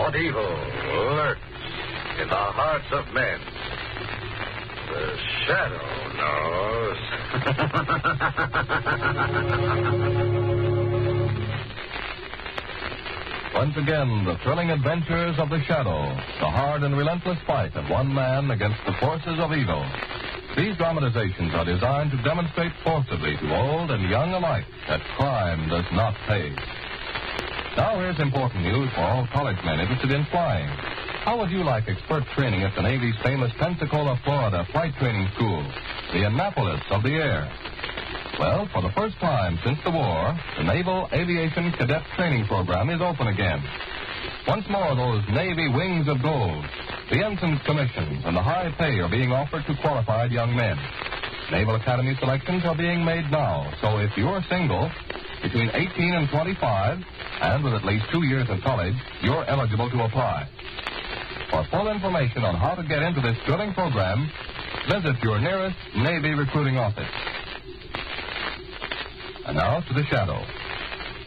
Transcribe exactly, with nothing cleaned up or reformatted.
What evil lurks in the hearts of men? The Shadow knows. Once again, the thrilling adventures of the Shadow, the hard and relentless fight of one man against the forces of evil. These dramatizations are designed to demonstrate forcibly to old and young alike that crime does not pay. Now here's important news for all college men interested in flying. How would you like expert training at the Navy's famous Pensacola, Florida Flight Training School, the Annapolis of the air? Well, for the first time since the war, the Naval Aviation Cadet Training Program is open again. Once more, those Navy wings of gold, the ensign's commissions, and the high pay are being offered to qualified young men. Naval Academy selections are being made now, so if you're single, between eighteen and twenty-five, and with at least two years in college, you're eligible to apply. For full information on how to get into this thrilling program, visit your nearest Navy recruiting office. And now to the Shadow.